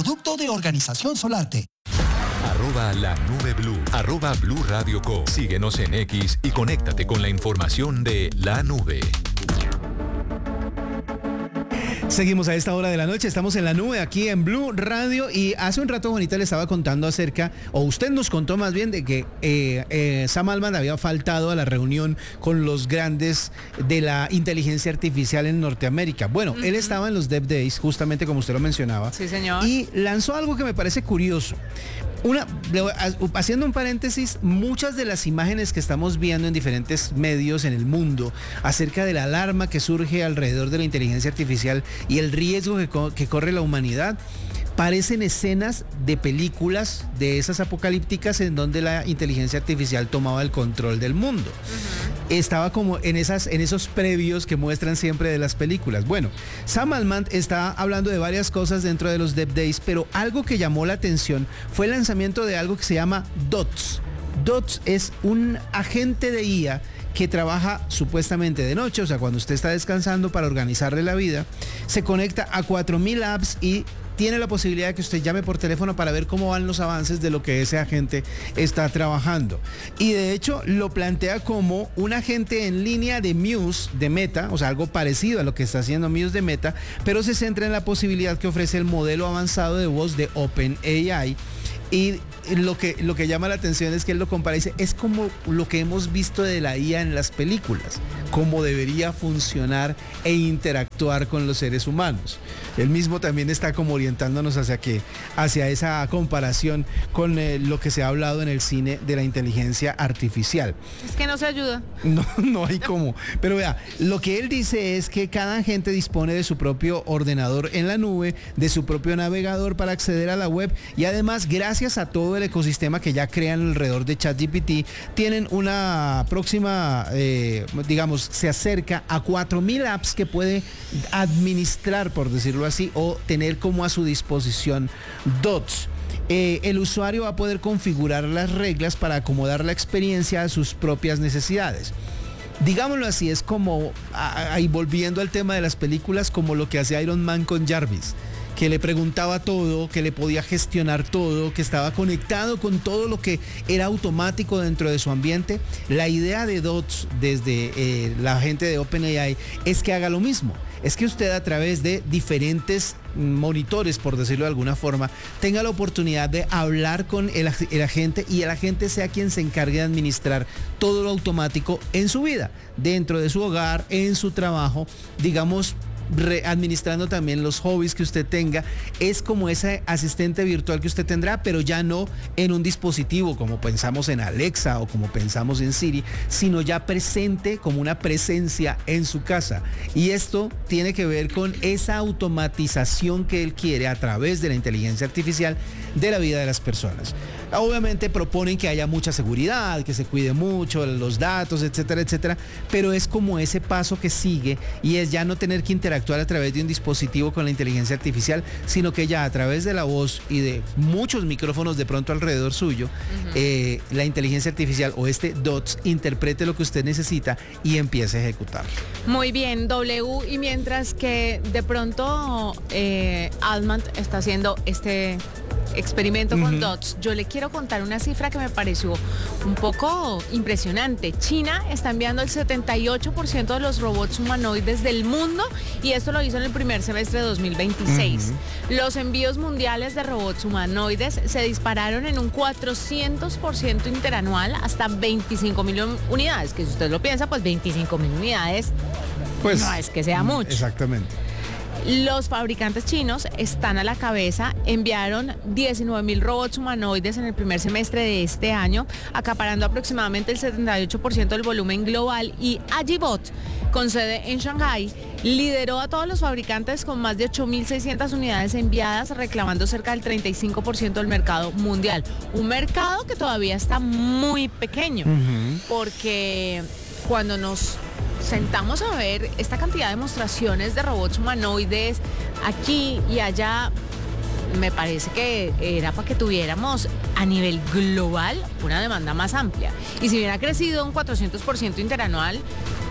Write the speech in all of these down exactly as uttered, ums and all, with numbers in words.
producto de Organización Solarte. Arroba la nube blue, arroba Blue Radio Co. Síguenos en X y conéctate con la información de la nube. Seguimos a esta hora de la noche, estamos en la nube aquí en Blue Radio y hace un rato Juanita le estaba contando acerca, o usted nos contó más bien de que eh, eh, Sam Altman había faltado a la reunión con los grandes de la inteligencia artificial en Norteamérica. Bueno, uh-huh. él estaba en los Dev Days, justamente como usted lo mencionaba. Sí, señor. Y lanzó algo que me parece curioso. Una, haciendo un paréntesis, muchas de las imágenes que estamos viendo en diferentes medios en el mundo acerca de la alarma que surge alrededor de la inteligencia artificial y el riesgo que, co- que corre la humanidad, parecen escenas de películas de esas apocalípticas en donde la inteligencia artificial tomaba el control del mundo. Uh-huh. Estaba como en, esas, en esos previos que muestran siempre de las películas. Bueno, Sam Altman está hablando de varias cosas dentro de los Dev Days, pero algo que llamó la atención fue el lanzamiento de algo que se llama Dots. Dots es un agente de I A que trabaja supuestamente de noche, o sea, cuando usted está descansando para organizarle la vida, se conecta a cuatro mil apps y tiene la posibilidad de que usted llame por teléfono para ver cómo van los avances de lo que ese agente está trabajando. Y de hecho lo plantea como un agente en línea de Muse, de Meta, o sea, algo parecido a lo que está haciendo Muse de Meta, pero se centra en la posibilidad que ofrece el modelo avanzado de voz de OpenAI. Y lo que, lo que llama la atención es que él lo compara y dice, es como lo que hemos visto de la I A en las películas, cómo debería funcionar e interactuar con los seres humanos. Él mismo también está como orientándonos hacia, que, hacia esa comparación con eh, lo que se ha hablado en el cine de la inteligencia artificial. Es que no se ayuda. No, no hay cómo. Pero vea, lo que él dice es que cada agente dispone de su propio ordenador en la nube, de su propio navegador para acceder a la web y además, gracias a todo el ecosistema que ya crean alrededor de ChatGPT, tienen una próxima, eh, digamos, se acerca a cuatro mil apps que puede administrar, por decirlo así, o tener como a su disposición Dots. Eh, el usuario va a poder configurar las reglas para acomodar la experiencia a sus propias necesidades. Digámoslo así, es como, ahí volviendo al tema de las películas, como lo que hace Iron Man con Jarvis, que le preguntaba todo, que le podía gestionar todo, que estaba conectado con todo lo que era automático dentro de su ambiente. La idea de Dots desde eh, la gente de OpenAI es que haga lo mismo. Es que usted a través de diferentes monitores, por decirlo de alguna forma, tenga la oportunidad de hablar con el, el agente y el agente sea quien se encargue de administrar todo lo automático en su vida, dentro de su hogar, en su trabajo, digamos, Re- administrando también los hobbies que usted tenga. Es como ese asistente virtual que usted tendrá, pero ya no en un dispositivo como pensamos en Alexa o como pensamos en Siri, sino ya presente como una presencia en su casa. Y esto tiene que ver con esa automatización que él quiere a través de la inteligencia artificial de la vida de las personas. Obviamente proponen que haya mucha seguridad, que se cuide mucho los datos, etcétera, etcétera, pero es como ese paso que sigue y es ya no tener que interactuar a través de un dispositivo con la inteligencia artificial, sino que ya a través de la voz y de muchos micrófonos de pronto alrededor suyo, uh-huh. eh, la inteligencia artificial o este Dots interprete lo que usted necesita y empiece a ejecutar. Muy bien, W, y mientras que de pronto eh, Altman está haciendo este experimento con uh-huh. Dots, yo le quiero contar una cifra que me pareció un poco impresionante. China está enviando el setenta y ocho por ciento de los robots humanoides del mundo y esto lo hizo en el primer semestre de dos mil veintiséis. Uh-huh. Los envíos mundiales de robots humanoides se dispararon en un cuatrocientos por ciento interanual hasta veinticinco mil unidades, que si usted lo piensa, pues veinticinco mil unidades pues, no es que sea mucho. Exactamente. Los fabricantes chinos están a la cabeza, enviaron diecinueve mil robots humanoides en el primer semestre de este año, acaparando aproximadamente el setenta y ocho por ciento del volumen global, y Agibot, con sede en Shanghái, lideró a todos los fabricantes con más de ocho mil seiscientas unidades enviadas, reclamando cerca del treinta y cinco por ciento del mercado mundial. Un mercado que todavía está muy pequeño, uh-huh. porque cuando nos sentamos a ver esta cantidad de demostraciones de robots humanoides aquí y allá, me parece que era para que tuviéramos a nivel global una demanda más amplia. Y si bien ha crecido un cuatrocientos por ciento interanual,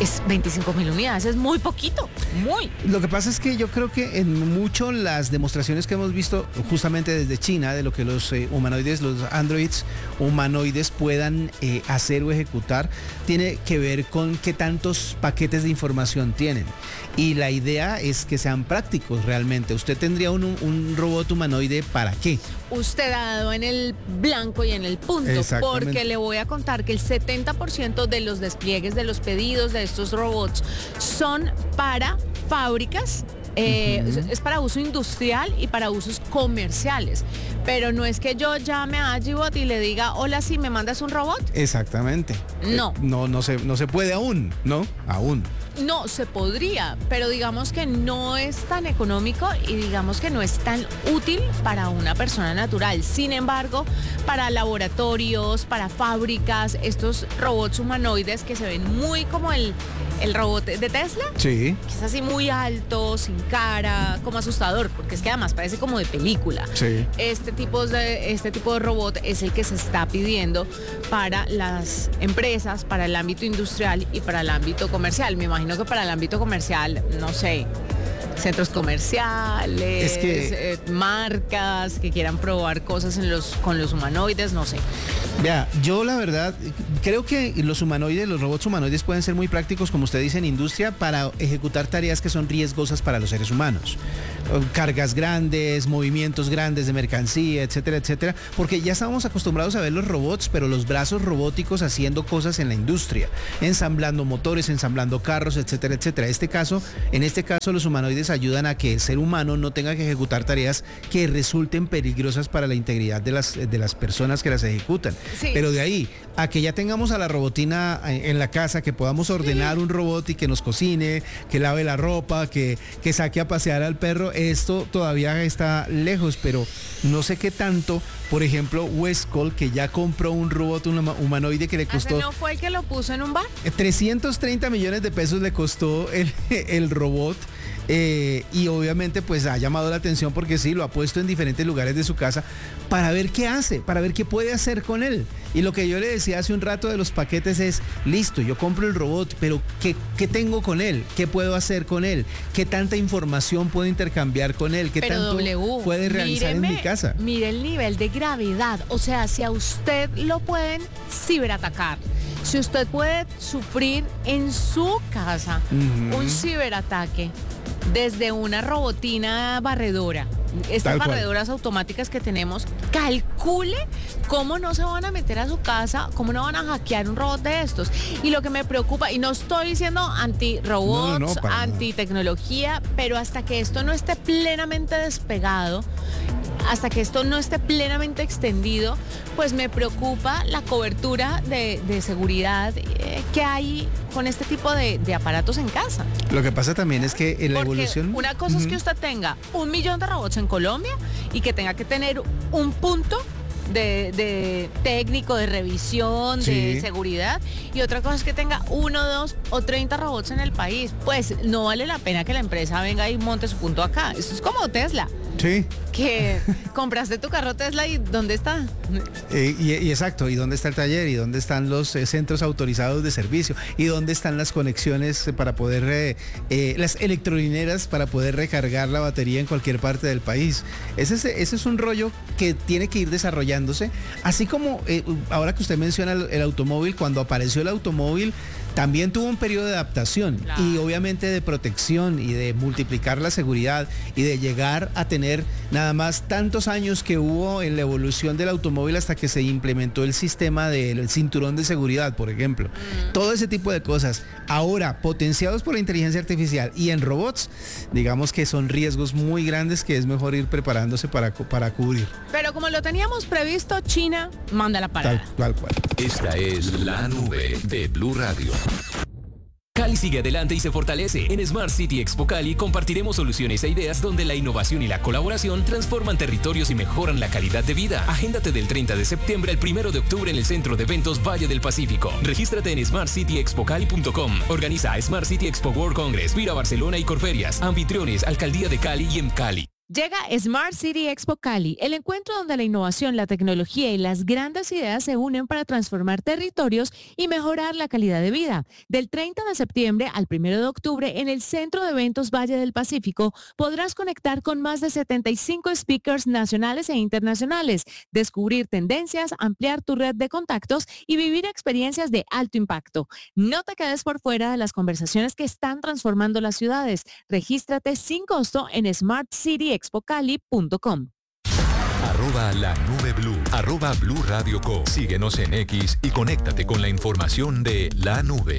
es veinticinco mil unidades, es muy poquito, muy. Lo que pasa es que yo creo que en mucho las demostraciones que hemos visto justamente desde China, de lo que los eh, humanoides, los androids humanoides puedan eh, hacer o ejecutar, tiene que ver con qué tantos paquetes de información tienen. Y la idea es que sean prácticos realmente. ¿Usted tendría un, un robot humanoide para qué? Usted ha dado en el blanco y en el punto, porque le voy a contar que el setenta por ciento de los despliegues, de los pedidos de estos robots son para fábricas. Eh, uh-huh. Es para uso industrial y para usos comerciales, pero no es que yo llame a Agibot y le diga, hola, ¿sí me mandas un robot? Exactamente. No. Eh, no, no se, no se puede aún, ¿no? Aún. No, se podría, pero digamos que no es tan económico y digamos que no es tan útil para una persona natural. Sin embargo, para laboratorios, para fábricas, estos robots humanoides que se ven muy como el, el robot de Tesla, sí, que es así muy alto, sin cara, como asustador, porque es que además parece como de película. Sí. Este tipo de, este tipo de robot es el que se está pidiendo para las empresas, para el ámbito industrial y para el ámbito comercial. Me imagino que para el ámbito comercial, no sé, centros comerciales, es que, eh, marcas que quieran probar cosas en los, con los humanoides, no sé. Vea, yo la verdad creo que los humanoides, los robots humanoides pueden ser muy prácticos, como usted dice, en industria para ejecutar tareas que son riesgosas para los seres humanos. Cargas grandes, movimientos grandes de mercancía, etcétera, etcétera, porque ya estábamos acostumbrados a ver los robots, pero los brazos robóticos haciendo cosas en la industria, ensamblando motores, ensamblando carros, etcétera, etcétera. Este caso, en este caso los humanoides ayudan a que el ser humano no tenga que ejecutar tareas que resulten peligrosas para la integridad de las, de las personas que las ejecutan. Sí. Pero de ahí a que ya tengamos a la robotina en la casa, que podamos ordenar un robot y que nos cocine, que lave la ropa, que, que saque a pasear al perro, esto todavía está lejos, pero no sé qué tanto. Por ejemplo, Westcol, que ya compró un robot humanoide que le costó... ¿No fue el que lo puso en un bar? trescientos treinta millones de pesos le costó el, el robot. Eh, y obviamente pues ha llamado la atención porque sí, lo ha puesto en diferentes lugares de su casa para ver qué hace, para ver qué puede hacer con él. Y lo que yo le decía hace un rato de los paquetes es, listo, yo compro el robot, pero ¿qué, qué tengo con él? ¿Qué puedo hacer con él? ¿Qué tanta información puedo intercambiar con él? ¿Qué pero tanto W, puede realizar míreme, en mi casa? Mire el nivel de gravedad, o sea, si a usted lo pueden ciberatacar, si usted puede sufrir en su casa uh-huh. un ciberataque desde una robotina barredora, estas barredoras automáticas que tenemos, calcule cómo no se van a meter a su casa, cómo no van a hackear un robot de estos. Y lo que me preocupa, y no estoy diciendo anti-robots, no, no, no, anti-tecnología, pero hasta que esto no esté plenamente despegado, hasta que esto no esté plenamente extendido, pues me preocupa la cobertura de, de seguridad eh, que hay con este tipo de, de aparatos en casa. Lo que pasa también es que en la Porque evolución... una cosa uh-huh. es que usted tenga un millón de robots en Colombia y que tenga que tener un punto de, de técnico, de revisión, sí. de seguridad, y otra cosa es que tenga uno, dos o treinta robots en el país. Pues no vale la pena que la empresa venga y monte su punto acá. Esto es como Tesla. Sí. Que compraste tu carro Tesla y ¿dónde está? Eh, y, y exacto, ¿y dónde está el taller? ¿Y dónde están los eh, centros autorizados de servicio? ¿Y dónde están las conexiones para poder, eh, eh, las electrolineras para poder recargar la batería en cualquier parte del país? Ese es, ese es un rollo que tiene que ir desarrollándose, así como eh, ahora que usted menciona el, el automóvil, cuando apareció el automóvil, también tuvo un periodo de adaptación claro. y obviamente de protección y de multiplicar la seguridad y de llegar a tener nada más tantos años que hubo en la evolución del automóvil hasta que se implementó el sistema del cinturón de seguridad, por ejemplo. Mm. Todo ese tipo de cosas. Ahora, potenciados por la inteligencia artificial y en robots, digamos que son riesgos muy grandes que es mejor ir preparándose para, para cubrir. Pero como lo teníamos previsto, China manda la parada. Tal, tal cual. Esta es La Nube de Blue Radio. Cali sigue adelante y se fortalece. En Smart City Expo Cali compartiremos soluciones e ideas donde la innovación y la colaboración transforman territorios y mejoran la calidad de vida. Agéndate del treinta de septiembre al primero de octubre en el Centro de Eventos Valle del Pacífico. Regístrate en smart city expo cali punto com. Organiza Smart City Expo World Congress, Vira Barcelona y Corferias. Anfitriones, Alcaldía de Cali y M Cali. Llega Smart City Expo Cali, el encuentro donde la innovación, la tecnología y las grandes ideas se unen para transformar territorios y mejorar la calidad de vida. Del treinta de septiembre al primero de octubre, en el Centro de Eventos Valle del Pacífico, podrás conectar con más de setenta y cinco speakers nacionales e internacionales, descubrir tendencias, ampliar tu red de contactos y vivir experiencias de alto impacto. No te quedes por fuera de las conversaciones que están transformando las ciudades. Regístrate sin costo en smart city expo cali punto com. Arroba la nube blue. Arroba Blue Radio Co. Síguenos en X y conéctate con la información de la nube.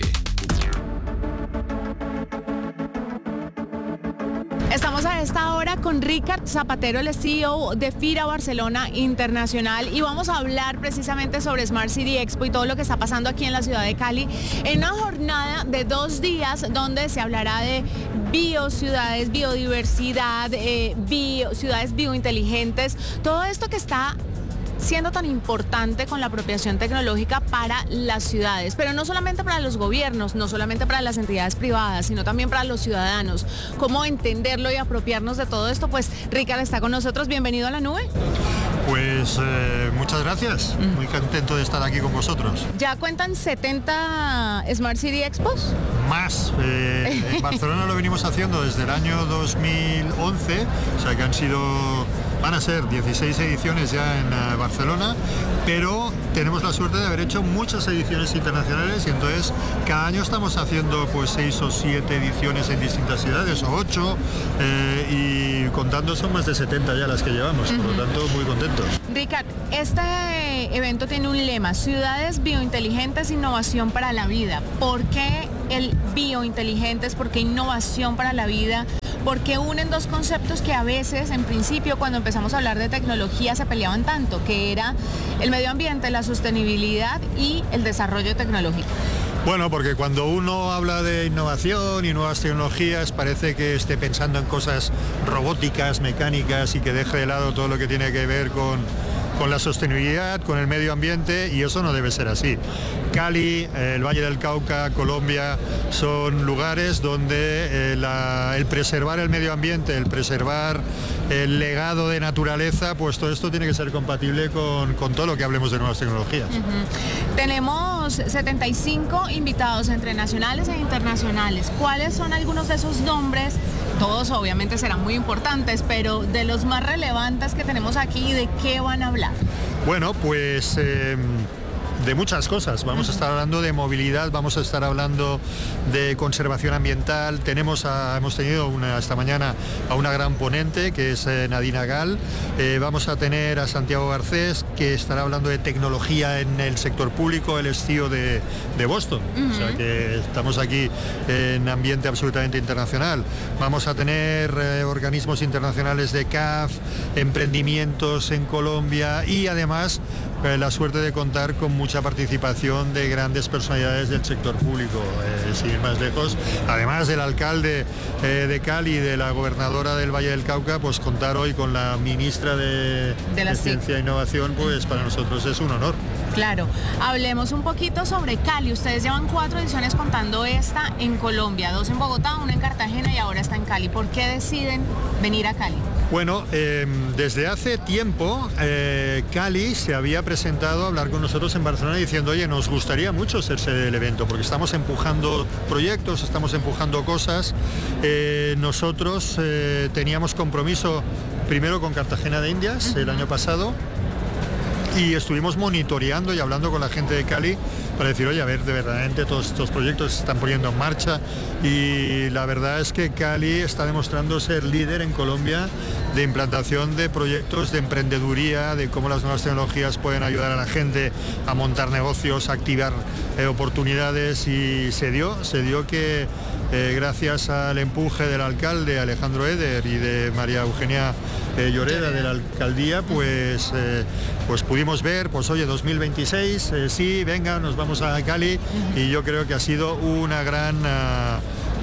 Estamos a esta hora con Ricard Zapatero, el C E O de FIRA Barcelona Internacional, y vamos a hablar precisamente sobre Smart City Expo y todo lo que está pasando aquí en la ciudad de Cali en una jornada de dos días donde se hablará de biociudades, biodiversidad, eh, bio, ciudades biointeligentes, todo esto que está siendo tan importante con la apropiación tecnológica para las ciudades, pero no solamente para los gobiernos, no solamente para las entidades privadas, sino también para los ciudadanos. ¿Cómo entenderlo y apropiarnos de todo esto? Pues Ricard está con nosotros, bienvenido a la nube. Pues eh, muchas gracias, mm. muy contento de estar aquí con vosotros. ¿Ya cuentan setenta Smart City Expos? Más, eh, en Barcelona lo venimos haciendo desde el año dos mil once, o sea que han sido, van a ser dieciséis ediciones ya en uh, Barcelona, pero tenemos la suerte de haber hecho muchas ediciones internacionales y entonces cada año estamos haciendo pues seis o siete ediciones en distintas ciudades o ocho eh, y contando son más de setenta ya las que llevamos, uh-huh. Por lo tanto muy contentos. Ricard, este evento tiene un lema, ciudades biointeligentes, innovación para la vida. ¿Por qué el biointeligentes? ¿Por qué innovación para la vida? Porque unen dos conceptos que a veces, en principio, cuando empezamos a hablar de tecnología, se peleaban tanto, que era el medio ambiente, la sostenibilidad y el desarrollo tecnológico. Bueno, porque cuando uno habla de innovación y nuevas tecnologías parece que esté pensando en cosas robóticas, mecánicas y que deje de lado todo lo que tiene que ver con, con la sostenibilidad, con el medio ambiente, y eso no debe ser así. Cali, el Valle del Cauca, Colombia, son lugares donde eh, la, el preservar el medio ambiente, el preservar el legado de naturaleza, pues todo esto tiene que ser compatible con, con todo lo que hablemos de nuevas tecnologías. Uh-huh. Tenemos setenta y cinco invitados entre nacionales e internacionales. ¿Cuáles son algunos de esos nombres? Todos obviamente serán muy importantes, pero de los más relevantes que tenemos aquí, ¿de qué van a hablar? Bueno, pues Eh... de muchas cosas. Vamos a estar hablando de movilidad, vamos a estar hablando de conservación ambiental. Tenemos a, hemos tenido una, esta mañana a una gran ponente que es eh, Nadina Gal. Eh, vamos a tener a Santiago Garcés, que estará hablando de tecnología en el sector público. Él es C E O de, de Boston. Uh-huh. O sea que estamos aquí en ambiente absolutamente internacional. Vamos a tener eh, organismos internacionales de C A F, emprendimientos en Colombia y además eh, la suerte de contar con mucha participación de grandes personalidades del sector público, eh, sin ir más lejos, además del alcalde eh, de Cali y de la gobernadora del Valle del Cauca, pues contar hoy con la ministra de, de, de Ciencia e Innovación, pues para nosotros es un honor. Claro, hablemos un poquito sobre Cali. Ustedes llevan cuatro ediciones contando esta en Colombia, dos en Bogotá, una en Cartagena y ahora está en Cali. ¿Por qué deciden venir a Cali? Bueno, eh, desde hace tiempo eh, Cali se había presentado a hablar con nosotros en Barcelona diciendo, oye, nos gustaría mucho ser sede del evento porque estamos empujando proyectos, estamos empujando cosas. Eh, nosotros eh, teníamos compromiso primero con Cartagena de Indias uh-huh. el año pasado y estuvimos monitoreando y hablando con la gente de Cali para decir, oye, a ver, de verdaderamente todos estos proyectos se están poniendo en marcha y la verdad es que Cali está demostrando ser líder en Colombia de implantación de proyectos de emprendeduría, de cómo las nuevas tecnologías pueden ayudar a la gente a montar negocios, a activar eh, oportunidades y se dio, se dio que eh, gracias al empuje del alcalde Alejandro Eder y de María Eugenia eh, Lloreda de la alcaldía, pues, eh, pues pudimos ver, pues oye, dos mil veintiséis, eh, sí, venga, nos vamos a Cali uh-huh. y yo creo que ha sido una gran... Uh,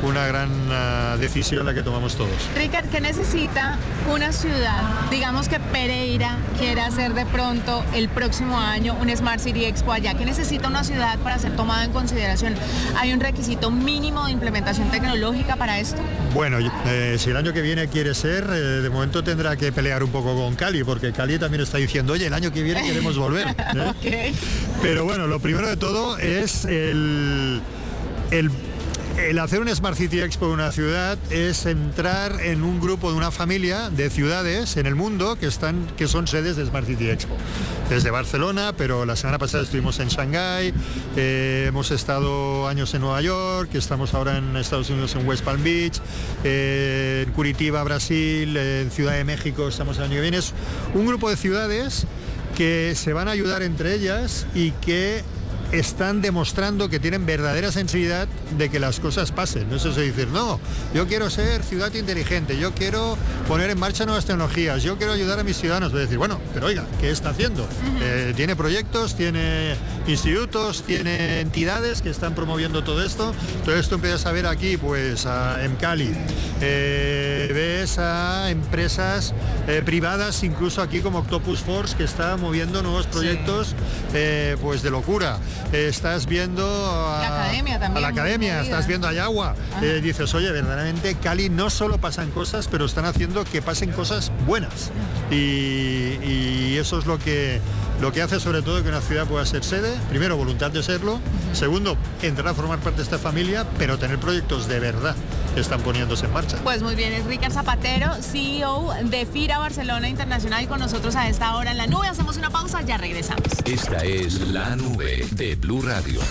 una gran uh, decisión la que tomamos todos. Ricard, ¿qué necesita una ciudad? Digamos que Pereira quiere hacer de pronto el próximo año un Smart City Expo allá. ¿Qué necesita una ciudad para ser tomada en consideración? ¿Hay un requisito mínimo de implementación tecnológica para esto? Bueno, eh, si el año que viene quiere ser, eh, de momento tendrá que pelear un poco con Cali, porque Cali también está diciendo, oye, el año que viene queremos volver. ¿eh? Okay. Pero bueno, lo primero de todo es el... el El hacer un Smart City Expo en una ciudad es entrar en un grupo de una familia de ciudades en el mundo que están que son sedes de Smart City Expo. Desde Barcelona, pero la semana pasada estuvimos en Shanghái, eh, hemos estado años en Nueva York, estamos ahora en Estados Unidos en West Palm Beach, eh, en Curitiba, Brasil, en Ciudad de México estamos el año que viene. Es un grupo de ciudades que se van a ayudar entre ellas y que están demostrando que tienen verdadera sensibilidad de que las cosas pasen. No es eso de decir, no, yo quiero ser ciudad inteligente, yo quiero poner en marcha nuevas tecnologías, yo quiero ayudar a mis ciudadanos. Voy a decir, bueno, pero oiga, ¿qué está haciendo? Uh-huh. Eh, tiene proyectos, tiene institutos, tiene entidades que están promoviendo todo esto. Entonces tú empiezas a ver aquí, pues, a, en Cali, eh, ves a empresas eh, privadas, incluso aquí como Octopus Force, que está moviendo nuevos proyectos, sí. eh, pues de locura. Eh, estás viendo a la academia, también, a la academia estás viendo a Yagua, eh, dices, oye, verdaderamente Cali no solo pasan cosas, pero están haciendo que pasen cosas buenas, y, y eso es lo que lo que hace sobre todo que una ciudad pueda ser sede, primero voluntad de serlo, uh-huh. segundo entrar a formar parte de esta familia, pero tener proyectos de verdad que están poniéndose en marcha. Pues muy bien, es Ricard Zapatero, C E O de FIRA Barcelona Internacional, con nosotros a esta hora en la nube. Hacemos una pausa, ya regresamos. Esta es La Nube de Blue Radio.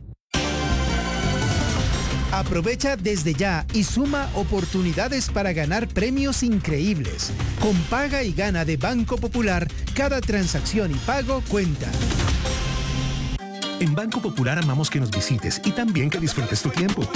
Aprovecha desde ya y suma oportunidades para ganar premios increíbles. Con Paga y Gana de Banco Popular, cada transacción y pago cuenta. En Banco Popular amamos que nos visites y también que disfrutes tu tiempo.